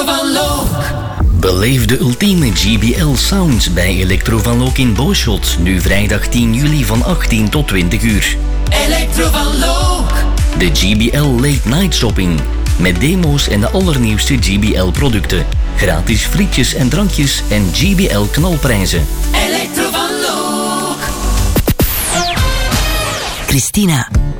Electro van Look. Beleef de ultieme GBL Sounds bij Electro van Look in Boschot. Nu vrijdag 10 juli van 18 tot 20 uur. Electro van Look. De GBL Late Night Shopping. Met demo's en de allernieuwste GBL producten. Gratis frietjes en drankjes en GBL knalprijzen. Electro van Look. Christina.